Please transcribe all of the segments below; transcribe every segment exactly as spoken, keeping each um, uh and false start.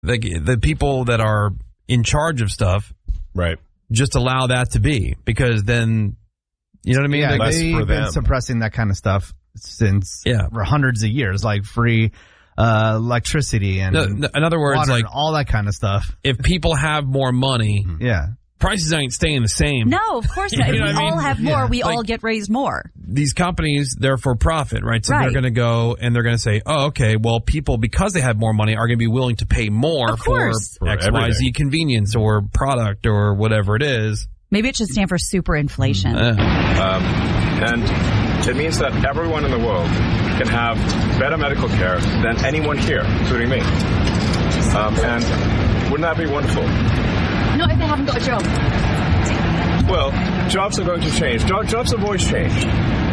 the the people that are in charge of stuff, right, just allow that to be, because then, you know what I mean? Yeah, like, they've been suppressing that kind of stuff since yeah. for hundreds of years, like free uh, electricity and no, no, in other words, water like and all that kind of stuff. If people have more money, yeah. prices ain't staying the same. No, of course not. If You know we what I all mean? have more, Yeah. we Like- all get raised more. These companies, they're for profit, right? So Right. they're going to go and they're going to say, oh, okay, well, people, because they have more money, are going to be willing to pay more Of for, course. For X, Y, Z everything. convenience or product or whatever it is. Maybe it should stand for super inflation. Uh, Um, and it means that everyone in the world can have better medical care than anyone here, including me. Um, and wouldn't that be wonderful? Not if they haven't got a job. Well, jobs are going to change. Jo- jobs have always changed.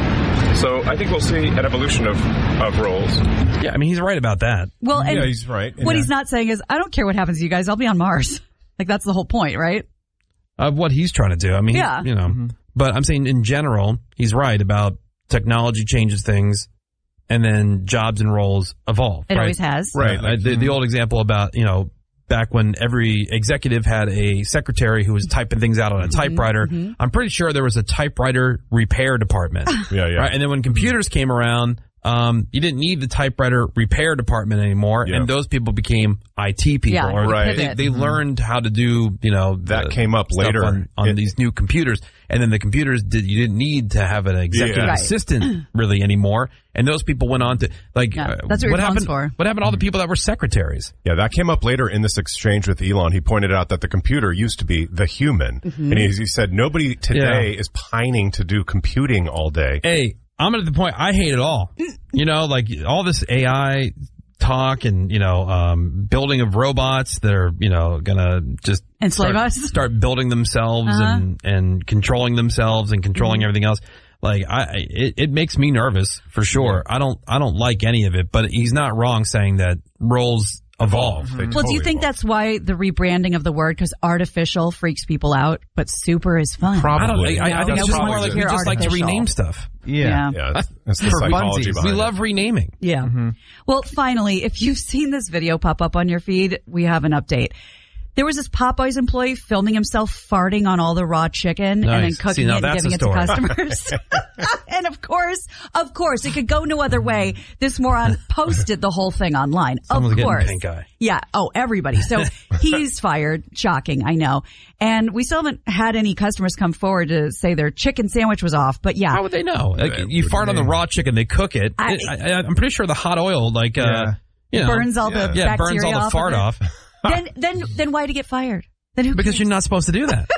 So I think we'll see an evolution of, of roles. yeah, I mean, he's right about that. Well, and yeah, he's right. what Yeah. he's not saying is, I don't care what happens to you guys. I'll be on Mars. Like, that's the whole point, right? Of what he's trying to do. I mean, he- Yeah. you know, Mm-hmm. but I'm saying in general, he's right about technology changes things and then jobs and roles evolve. It right? always has. Right. Uh, the, the old example about, you know, back when every executive had a secretary who was typing things out on a typewriter, mm-hmm. I'm pretty sure there was a typewriter repair department. Yeah, yeah. Right? And then when computers came around, um, you didn't need the typewriter repair department anymore, Yeah. and those people became I T people. Yeah, or right. They, pivot. they learned how to do, you know, That the came up stuff later. on, on It- these new computers. And then the computers, did you didn't need to have an executive Yeah. Right. assistant really anymore. And those people went on to, like, Yeah, uh, that's what your happened, phone's for. what happened to all the people that were secretaries? Yeah, that came up later in this exchange with Elon. He pointed out that the computer used to be the human. Mm-hmm. And he, he said nobody today Yeah. is pining to do computing all day. Hey, I'm at the point I hate it all. You know, like all this A I talk and, you know, um, building of robots that are, you know, gonna just Enslave start, us? start building themselves Uh-huh. and, and controlling themselves and controlling everything else. Like I, it, it makes me nervous for sure. I don't, I don't like any of it, but he's not wrong saying that roles evolve. They Well, do totally you think will. that's why the rebranding of the word, because artificial freaks people out, but super is fun? Probably. I don't, I, I, I think No, it's just we more want like to we hear just like to artificial. rename stuff. Yeah. Yeah, that's, that's the For psychology funsies. behind We it. love renaming. Yeah. Well, finally, if you've seen this video pop up on your feed, we have an update. There was this Popeyes employee filming himself farting on all the raw chicken and then Nice. cooking See, now it and that's giving a it to story. customers. And of course, of course, it could go no other way. This moron posted the whole thing online. Someone's of getting course. pink eye. Yeah. Oh, everybody. So he's fired. Shocking. I know. And we still haven't had any customers come forward to say their chicken sandwich was off. But yeah. How would they know? Like, you fart on the raw chicken, they cook it. I- It- I, I'm pretty sure the hot oil, like, uh, Yeah. you know, burns all yeah. the yeah, burns bacteria all the off fart of it. off. Then, then, then why'd he get fired? Then who Because cares? you're not supposed to do that.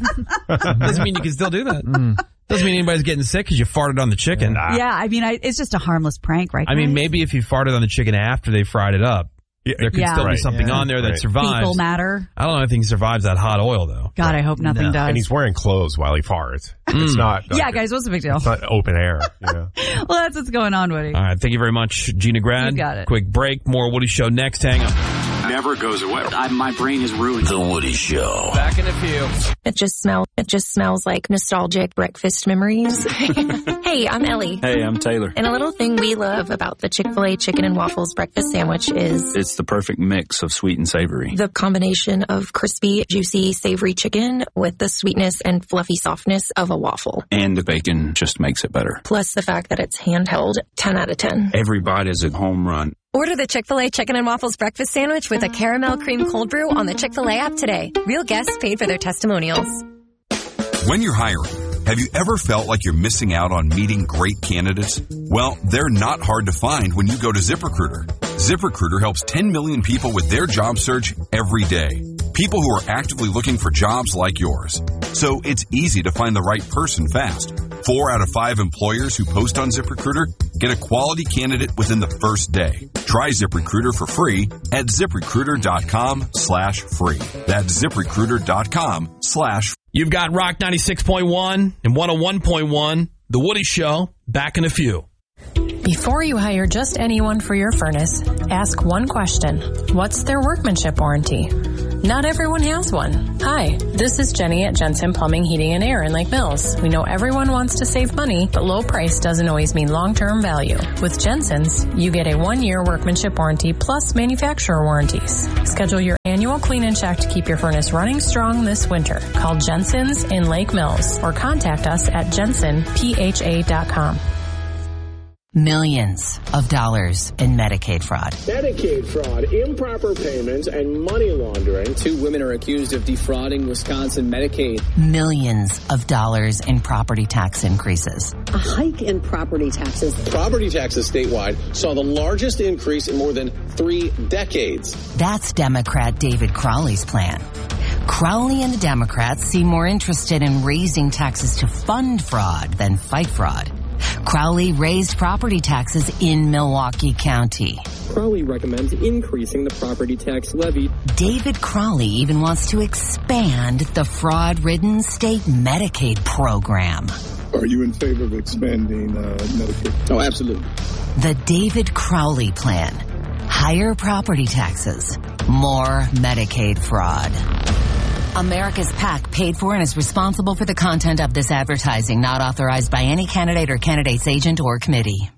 Doesn't mean you can still do that. Doesn't mean anybody's getting sick because you farted on the chicken. Yeah, I mean, I, it's just a harmless prank, right? I mean, guys? maybe if you farted on the chicken after they fried it up, there could Yeah. still be Right. something Yeah. on there that Right. survives. fecal matter. I don't know if anything survives that hot oil, though. God, I hope nothing No. does. And he's wearing clothes while he farts. It's not. yeah, like, guys, what's the big deal? It's not open air. You know? Well, that's what's going on, Woody. All right, thank you very much, Gina Grad. You got it. Quick break. More Woody Show next. Hang on. Never goes away. I, my brain is ruined. The Woody Show. Back in a few. It just smells. It just smells like nostalgic breakfast memories. Hey, I'm Ellie. Hey, I'm Taylor. And a little thing we love about the Chick-fil-A chicken and waffles breakfast sandwich is It's the perfect mix of sweet and savory. the combination of crispy, juicy, savory chicken with the sweetness and fluffy softness of a waffle. And the bacon just makes it better. Plus the fact that it's handheld, ten out of ten. Every bite is a home run. Order the Chick-fil-A Chicken and Waffles Breakfast Sandwich with a caramel cream cold brew on the Chick-fil-A app today. Real guests paid for their testimonials. When you're hiring, have you ever felt like you're missing out on meeting great candidates? Well, they're not hard to find when you go to ZipRecruiter. ZipRecruiter helps ten million people with their job search every day. People who are actively looking for jobs like yours. So it's easy to find the right person fast. Four out of five employers who post on ZipRecruiter get a quality candidate within the first day. Try ZipRecruiter for free at ZipRecruiter.com slash free. That's ZipRecruiter.com slash free. You've got Rock ninety-six point one and one oh one point one, The Woody Show, back in a few. Before you hire just anyone for your furnace, ask one question. What's their workmanship warranty? Not everyone has one. Hi, this is Jenny at Jensen Plumbing, Heating, and Air in Lake Mills. We know everyone wants to save money, but low price doesn't always mean long-term value. With Jensen's, you get a one-year workmanship warranty plus manufacturer warranties. Schedule your annual clean and check to keep your furnace running strong this winter. Call Jensen's in Lake Mills or contact us at jensen p h a dot com. Millions of dollars in Medicaid fraud. Medicaid fraud, improper payments, and money laundering. Two women are accused of defrauding Wisconsin Medicaid. Millions of dollars in property tax increases. A hike in property taxes. Property taxes statewide saw the largest increase in more than three decades. That's Democrat David Crowley's plan. Crowley and the Democrats seem more interested in raising taxes to fund fraud than fight fraud. Crowley raised property taxes in Milwaukee County. Crowley recommends increasing the property tax levy. David Crowley even wants to expand the fraud-ridden state Medicaid program. Are you in favor of expanding uh, Medicaid? Oh, absolutely. The David Crowley plan. Higher property taxes. More Medicaid fraud. America's PAC paid for and is responsible for the content of this advertising, not authorized by any candidate or candidate's agent or committee.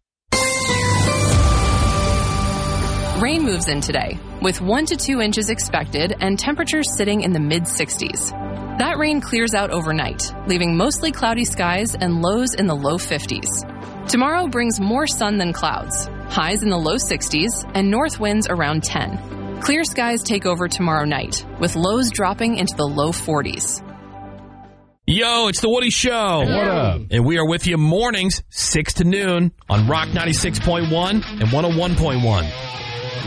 Rain moves in today, with one to two inches expected and temperatures sitting in the mid sixties. That rain clears out overnight, leaving mostly cloudy skies and lows in the low fifties. Tomorrow brings more sun than clouds, highs in the low sixties, and north winds around ten. Clear skies take over tomorrow night, with lows dropping into the low forties. Yo, it's the Woody Show. Hey. What up? And we are with you mornings, six to noon, on Rock ninety-six point one and one oh one point one.